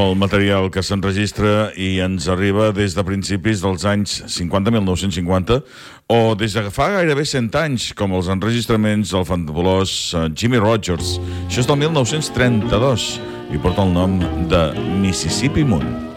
El material que s'enregistra i ens arriba des de principis dels anys 50, 1950, o des de fa gairebé 100 anys, com els enregistraments del fantasiós Jimmie Rodgers. Això és del 1932 i porta el nom de Mississippi Moon.